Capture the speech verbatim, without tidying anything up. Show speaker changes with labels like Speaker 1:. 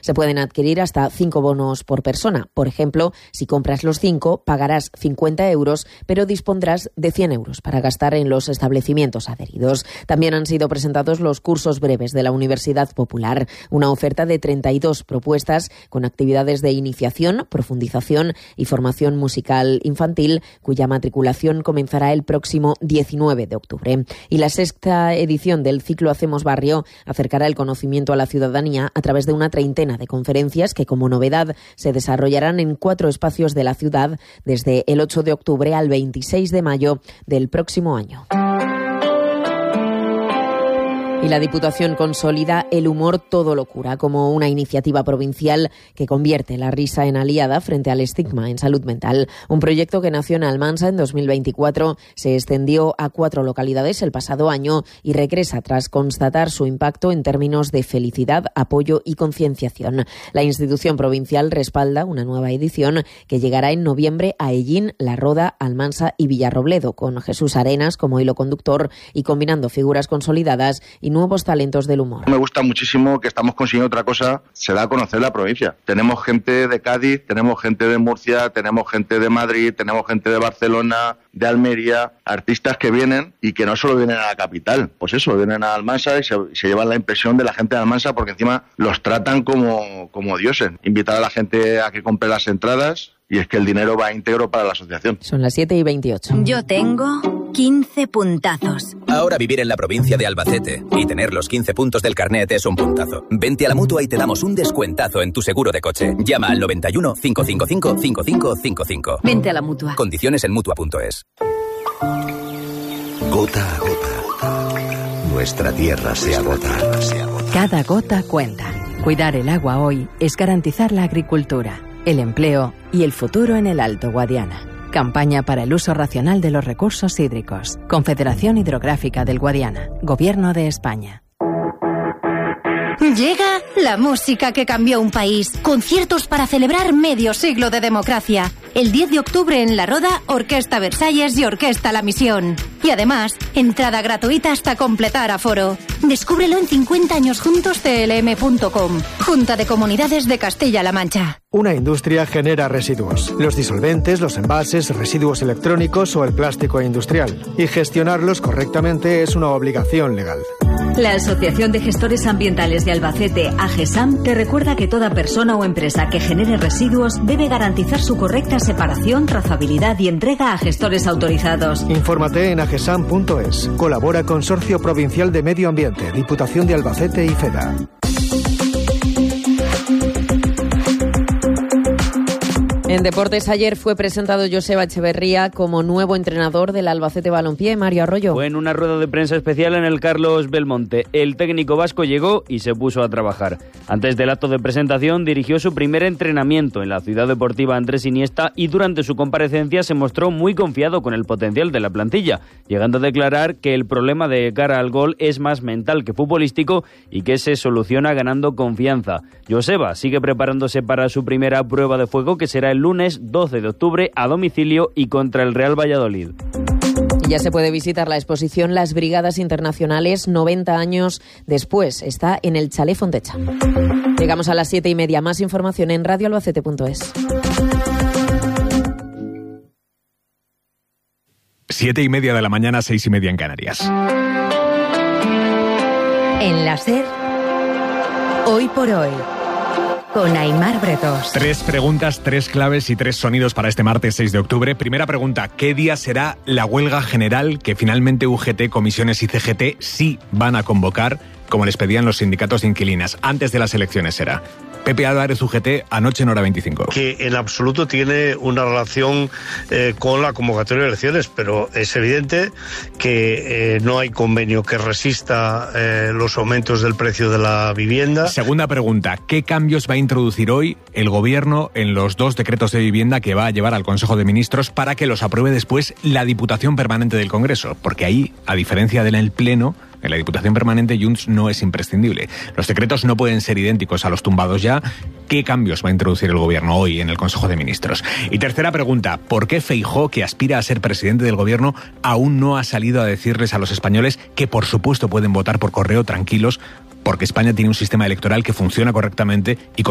Speaker 1: Se pueden adquirir hasta cinco bonos por persona. Por ejemplo, si compras los cinco, pagarás cincuenta euros, pero dispondrás de cien euros para gastar en los establecimientos adheridos. También han sido presentados los cursos breves de la Universidad Popular, una oferta de treinta y dos propuestas con actividades de iniciación, profundización y formación musical infantil, cuya matriculación comenzará el próximo diecinueve de octubre. Y la sexta edición del ciclo Hacemos Barrio acercará el conocimiento a la ciudadanía a través de una treintena de conferencias que, como novedad, se desarrollarán en cuatro espacios de la ciudad desde el ocho de octubre al veintiséis de mayo del próximo año. Y la Diputación consolida El humor todo lo cura como una iniciativa provincial que convierte la risa en aliada frente al estigma en salud mental. Un proyecto que nació en Almansa en dos mil veinticuatro, se extendió a cuatro localidades el pasado año y regresa tras constatar su impacto en términos de felicidad, apoyo y concienciación. La institución provincial respalda una nueva edición que llegará en noviembre a Ellín, La Roda, Almansa y Villarrobledo, con Jesús Arenas como hilo conductor y combinando figuras consolidadas y nuevos talentos del humor.
Speaker 2: Me gusta muchísimo que estamos consiguiendo otra cosa, se da a conocer la provincia. Tenemos gente de Cádiz, tenemos gente de Murcia, tenemos gente de Madrid, tenemos gente de Barcelona, de Almería, artistas que vienen y que no solo vienen a la capital, pues eso, vienen a Almansa y se, se llevan la impresión de la gente de Almansa porque encima los tratan como, como dioses. Invitar a la gente a que compre las entradas y es que el dinero va íntegro para la asociación.
Speaker 1: Son las siete y veintiocho.
Speaker 3: Yo tengo quince puntazos.
Speaker 4: Ahora vivir en la provincia de Albacete y tener los quince puntos del carnet es un puntazo. Vente a la Mutua y te damos un descuentazo en tu seguro de coche. Llama al noventa y uno, cinco cinco cinco, cinco cinco cinco cinco.
Speaker 3: Vente a la Mutua.
Speaker 4: Condiciones en mutua punto es.
Speaker 5: Gota a gota, nuestra tierra se agota.
Speaker 6: Cada gota cuenta. Cuidar el agua hoy es garantizar la agricultura, el empleo y el futuro en el Alto Guadiana. Campaña para el uso racional de los recursos hídricos. Confederación Hidrográfica del Guadiana. Gobierno de España.
Speaker 7: Llega la música que cambió un país. Conciertos para celebrar medio siglo de democracia. El diez de octubre en La Roda, Orquesta Versalles y Orquesta La Misión. Y además, entrada gratuita hasta completar aforo. Descúbrelo en cincuenta años juntos c l m punto com. Junta de Comunidades de Castilla-La Mancha.
Speaker 8: Una industria genera residuos. Los disolventes, los envases, residuos electrónicos o el plástico industrial. Y gestionarlos correctamente es una obligación legal.
Speaker 9: La Asociación de Gestores Ambientales de Albacete, AGESAM, te recuerda que toda persona o empresa que genere residuos debe garantizar su correcta separación, trazabilidad y entrega a gestores autorizados.
Speaker 8: Infórmate en agesam punto es. Colabora Consorcio Provincial de Medio Ambiente, Diputación de Albacete y FEDA.
Speaker 1: En deportes, ayer fue presentado Joseba Echeverría como nuevo entrenador del Albacete Balompié. Mario Arroyo.
Speaker 10: Fue en una rueda de prensa especial en el Carlos Belmonte. El técnico vasco llegó y se puso a trabajar. Antes del acto de presentación dirigió su primer entrenamiento en la Ciudad Deportiva Andrés Iniesta y durante su comparecencia se mostró muy confiado con el potencial de la plantilla, llegando a declarar que el problema de cara al gol es más mental que futbolístico y que se soluciona ganando confianza. Joseba sigue preparándose para su primera prueba de fuego, que será el lunes doce de octubre a domicilio y contra el Real Valladolid.
Speaker 1: Ya se puede visitar la exposición Las Brigadas Internacionales noventa años después. Está en el Chalet Fontecha. Llegamos a las siete y media. Más información en radio albacete punto es.
Speaker 11: Siete y media de la mañana, seis y media en Canarias.
Speaker 3: En la SER, hoy por hoy, con Aimar Bretos.
Speaker 11: Tres preguntas, tres claves y tres sonidos para este martes seis de octubre. Primera pregunta, ¿qué día será la huelga general que finalmente U G T, Comisiones y C G T sí van a convocar, como les pedían los sindicatos de inquilinas? Antes de las elecciones será. Pepe Álvarez, U G T, anoche en hora veinticinco.
Speaker 12: Que en absoluto tiene una relación eh, con la convocatoria de elecciones, pero es evidente que eh, no hay convenio que resista eh, los aumentos del precio de la vivienda.
Speaker 11: Segunda pregunta, ¿qué cambios va a introducir hoy el Gobierno en los dos decretos de vivienda que va a llevar al Consejo de Ministros para que los apruebe después la Diputación Permanente del Congreso? Porque ahí, a diferencia del Pleno, en la Diputación Permanente, Junts no es imprescindible. Los decretos no pueden ser idénticos a los tumbados ya. ¿Qué cambios va a introducir el Gobierno hoy en el Consejo de Ministros? Y tercera pregunta, ¿por qué Feijóo, que aspira a ser presidente del Gobierno, aún no ha salido a decirles a los españoles que por supuesto pueden votar por correo tranquilos, porque España tiene un sistema electoral que funciona correctamente y con